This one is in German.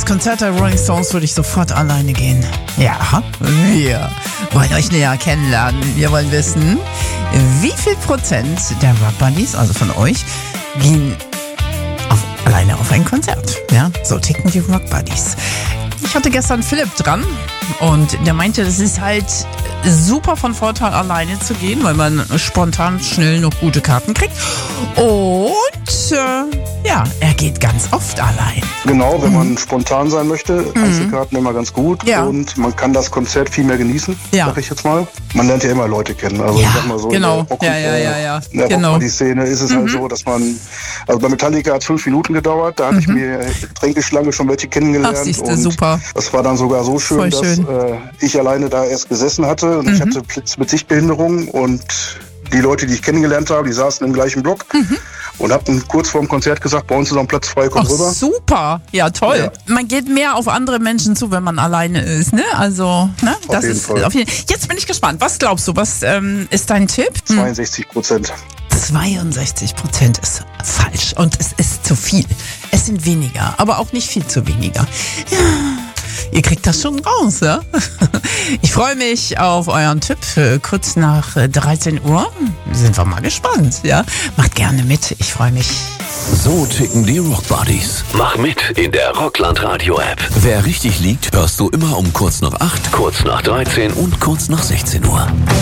das Konzert der Rolling Stones würde ich sofort alleine gehen. Ja, wir wollen euch näher kennenlernen. Wir wollen wissen, wie viel Prozent der Rock Buddies, also von euch, gehen alleine auf ein Konzert. Ja, so ticken die Rock Buddies. Ich hatte gestern Philipp dran und der meinte, das ist halt super von Vorteil, alleine zu gehen, weil man spontan schnell noch gute Karten kriegt. Und er geht ganz oft allein. Genau, wenn man spontan sein möchte, Einzelkarten immer ganz gut. Ja. Und man kann das Konzert viel mehr genießen, sag ich jetzt mal. Man lernt ja immer Leute kennen. Also ich sag mal so, genau. in der Genau. Rock-Party-Szene ist es halt so, dass man, also bei Metallica hat es 5 Minuten gedauert, da hatte ich mir Tränkeschlange schon welche kennengelernt. Ach, siehste, und super. Das war dann sogar so schön, dass ich alleine da erst gesessen hatte und ich hatte Blitz mit Sichtbehinderung und die Leute, die ich kennengelernt habe, die saßen im gleichen Block und hatten kurz vor dem Konzert gesagt, bei uns ist noch ein Platz frei, komm rüber. Super, ja toll. Ja. Man geht mehr auf andere Menschen zu, wenn man alleine ist, ne? Also, ne? Das ist auf jeden Fall. Jetzt bin ich gespannt. Was glaubst du? Was ist dein Tipp? 62%. 62% ist falsch und es ist zu viel. Es sind weniger, aber auch nicht viel zu weniger. Ja. Ihr kriegt das schon raus, ja? Ich freue mich auf euren Tipp kurz nach 13 Uhr. Sind wir mal gespannt, ja? Macht gerne mit, ich freue mich. So ticken die Rock Buddies. Mach mit in der Rockland Radio App. Wer richtig liegt, hörst du immer um kurz nach 8, kurz nach 13 und kurz nach 16 Uhr.